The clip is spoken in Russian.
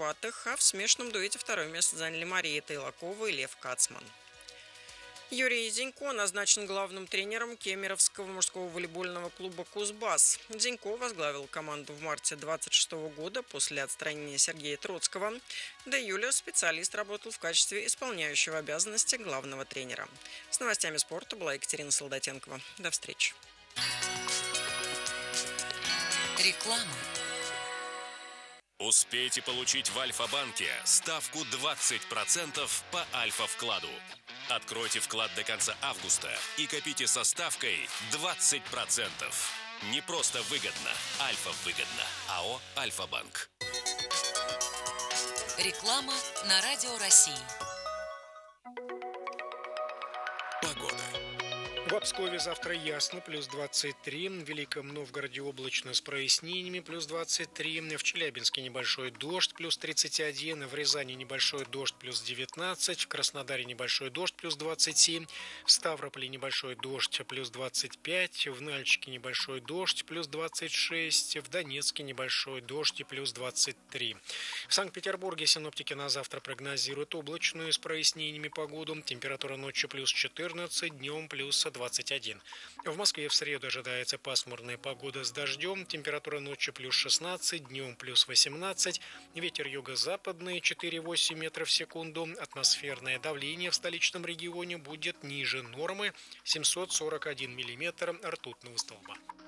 Курбатых, а в смешанном дуэте второе место заняли Мария Тайлакова и Лев Кацман. Юрий Зинько назначен главным тренером Кемеровского мужского волейбольного клуба «Кузбасс». Зинько возглавил команду в марте 2026 года после отстранения Сергея Троцкого. До июля специалист работал в качестве исполняющего обязанности главного тренера. С новостями спорта была Екатерина Солдатенкова. До встречи. Реклама. Успейте получить в Альфа-банке ставку 20% по Альфа-вкладу. Откройте вклад до конца августа и копите со ставкой 20%. Не просто выгодно, Альфа-выгодно. АО «Альфа-банк». Реклама на Радио России. Погода. В Пскове завтра ясно, плюс 23, в Великом Новгороде облачно с прояснениями, плюс 23, в Челябинске небольшой дождь, плюс 31, в Рязани небольшой дождь, плюс 19, в Краснодаре небольшой дождь, плюс 27, в Ставрополе небольшой дождь, плюс 25, в Нальчике небольшой дождь, плюс 26, в Донецке небольшой дождь и плюс 23. В Санкт-Петербурге синоптики на завтра прогнозируют облачную с прояснениями погоду, температура ночью плюс 14, днем плюс 21. В Москве в среду ожидается пасмурная погода с дождем, температура ночью плюс 16, днем плюс 18, ветер юго-западный 4,8 метров в секунду, атмосферное давление в столичном регионе будет ниже нормы 741 миллиметр ртутного столба.